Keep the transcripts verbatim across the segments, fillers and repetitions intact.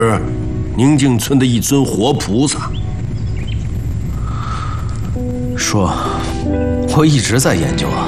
宁静村的一尊活菩萨。 说，我一直在研究啊。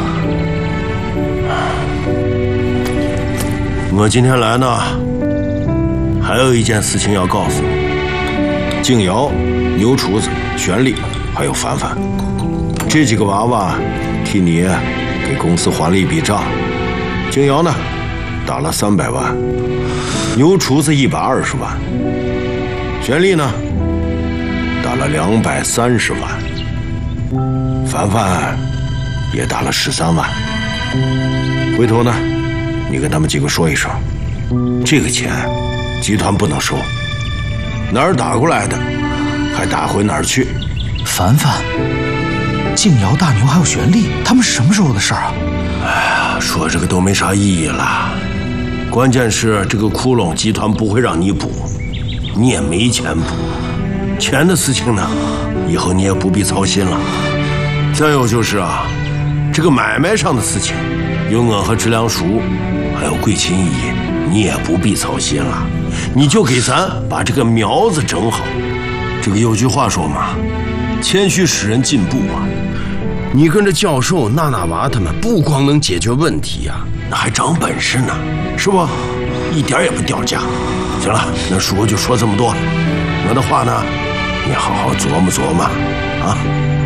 我今天来呢，还有一件事情要告诉你。静瑶、牛厨子、玄丽还有凡凡，这几个娃娃替你给公司还了一笔账。静瑶呢，打了三百万；牛厨子一百二十万；玄丽呢，打了两百三十万；凡凡也打了十三万。回头呢，你跟他们几个说一声，这个钱集团不能收，哪儿打过来的，还打回哪儿去。 凡凡、静瑶、大牛还有玄丽，他们是什么时候的事儿啊？ 哎呀，说这个都没啥意义了。关键是这个窟窿集团不会让你补，你也没钱补。钱的事情呢，以后你也不必操心了。再有就是啊，这个买卖上的事情，有我和知良叔，还有桂琴姨，你也不必操心了。你就给咱把这个苗子整好。这个有句话说嘛，谦虚使人进步啊。你跟着教授娜娜娃他们，不光能解决问题呀、啊，那还长本事呢，是不？一点也不掉价。行了，那叔就说这么多，我的话呢，你好好琢磨琢磨啊。